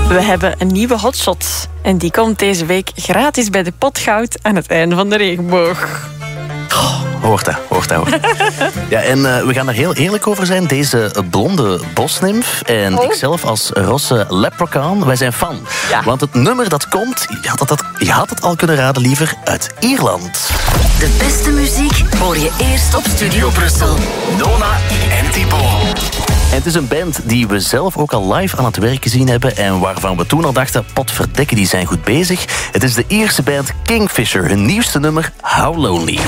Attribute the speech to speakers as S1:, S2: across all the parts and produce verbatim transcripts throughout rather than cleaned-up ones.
S1: We hebben een nieuwe hotshot. En die komt deze week gratis bij de pot goud aan het einde van de regenboog.
S2: Oh, hoort dat, hoort dat, hoort dat. Ja, en uh, we gaan daar heel eerlijk over zijn. Deze blonde bosnimf en
S1: oh.
S2: ikzelf als rosse leprechaun, wij zijn fan.
S1: Ja.
S2: Want het nummer dat komt, je had, het, je had het al kunnen raden, liever, uit Ierland.
S3: De beste muziek hoor je eerst op Studio Brussel.
S4: Nona en Thibaut.
S2: En het is een band die we zelf ook al live aan het werk gezien hebben en waarvan we toen al dachten, potverdekken, die zijn goed bezig. Het is de Ierse band Kingfisher, hun nieuwste nummer How Lonely.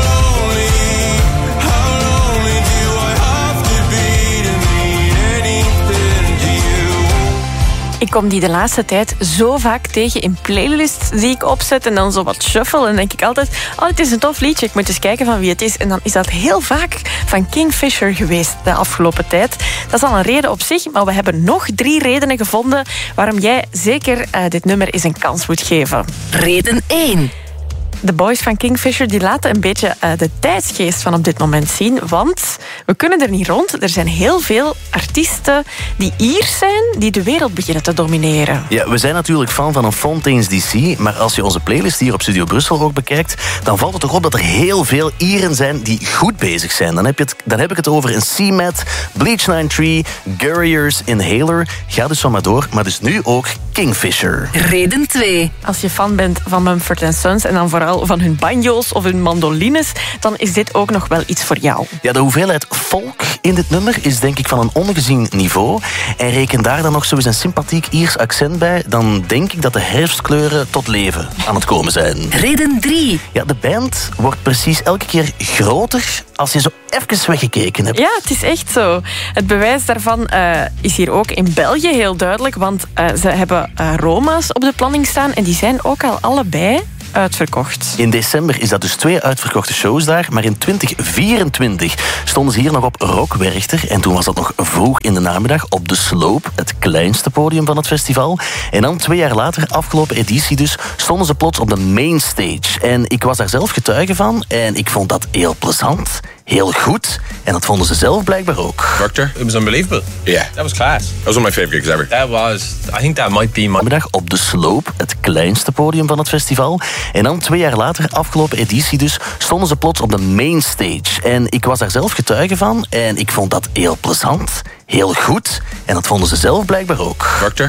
S1: Ik kom die de laatste tijd zo vaak tegen in playlists die ik opzet en dan zo wat shuffle. En dan denk ik altijd, oh, het is een tof liedje, ik moet eens kijken van wie het is. En dan is dat heel vaak van Kingfisher geweest de afgelopen tijd. Dat is al een reden op zich, maar we hebben nog drie redenen gevonden waarom jij zeker uh, dit nummer eens een kans moet geven.
S3: Reden één.
S1: De boys van Kingfisher die laten een beetje uh, de tijdsgeest van op dit moment zien. Want we kunnen er niet rond. Er zijn heel veel artiesten die Iers zijn, die de wereld beginnen te domineren.
S2: Ja, we zijn natuurlijk fan van een Fontaine's D C, maar als je onze playlist hier op Studio Brussel ook bekijkt, dan valt het toch op dat er heel veel Ieren zijn die goed bezig zijn. Dan heb, je het, dan heb ik het over een C-Mat, Bleach ninety-three, Gurriers, Inhaler. Ga dus zo maar door, maar dus nu ook Kingfisher.
S3: Reden twee.
S1: Als je fan bent van Mumford and Sons en dan vooral van hun banjo's of hun mandolines, dan is dit ook nog wel iets voor jou.
S2: Ja, de hoeveelheid folk in dit nummer is denk ik van een ongezien niveau. En reken daar dan nog zo eens een sympathiek Iers accent bij, dan denk ik dat de herfstkleuren tot leven aan het komen zijn.
S3: Reden drie.
S2: Ja, de band wordt precies elke keer groter als je zo even weggekeken hebt.
S1: Ja, het is echt zo. Het bewijs daarvan uh, is hier ook in België heel duidelijk, want uh, ze hebben uh, Roma's op de planning staan en die zijn ook al allebei uitverkocht.
S2: In december is dat dus twee uitverkochte shows daar, maar in twintig vierentwintig stonden ze hier nog op Rock Werchter en toen was dat nog vroeg in de namiddag op de Sloop, het kleinste podium van het festival. En dan twee jaar later, afgelopen editie dus, stonden ze plots op de mainstage. En ik was daar zelf getuige van en ik vond dat heel plezant, heel goed en dat vonden ze zelf blijkbaar ook.
S5: Doctor, it was unbelievable.
S4: Yeah.
S5: That was class.
S4: That was one of my favorite gigs ever.
S5: That was, I think that might be my...
S2: Namiddag op de Sloop, het kleinste podium van het festival. En dan twee jaar later, afgelopen editie dus, stonden ze plots op de mainstage. En ik was daar zelf getuige van en ik vond dat heel plezant, heel goed en dat vonden ze zelf blijkbaar ook.
S4: Doctor,